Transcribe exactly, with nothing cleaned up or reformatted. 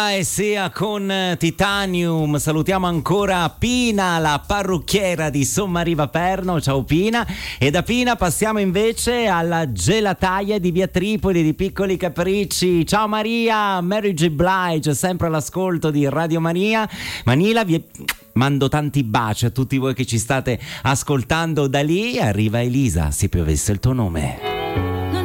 E sia con Titanium. Salutiamo ancora Pina, la parrucchiera di Sommariva Perno. Ciao Pina. E da Pina passiamo invece alla gelataia di Via Tripoli di Piccoli Capricci. Ciao Maria, Mary J. Blige, sempre all'ascolto di Radio Maria. Manila, vi mando tanti baci a tutti voi che ci state ascoltando da lì. Arriva Elisa, se piovesse il tuo nome.